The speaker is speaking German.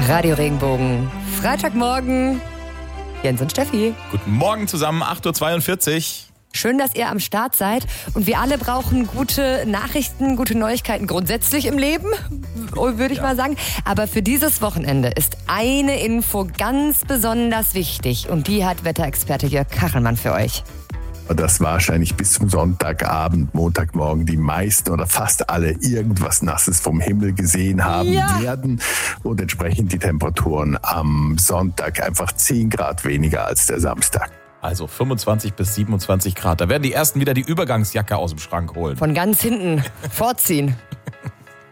Radio Regenbogen. Freitagmorgen. Jens und Steffi. Guten Morgen zusammen, 8.42 Uhr. Schön, dass ihr am Start seid. Und wir alle brauchen gute Nachrichten, gute Neuigkeiten grundsätzlich im Leben, würde ich mal sagen. Aber für dieses Wochenende ist eine Info ganz besonders wichtig. Und die hat Wetterexperte Jörg Kachelmann für euch. Dass wahrscheinlich bis zum Sonntagabend, Montagmorgen die meisten oder fast alle irgendwas Nasses vom Himmel gesehen haben werden und entsprechend die Temperaturen am Sonntag einfach 10 Grad weniger als der Samstag. Also 25 bis 27 Grad. Da werden die Ersten wieder die Übergangsjacke aus dem Schrank holen. Von ganz hinten vorziehen.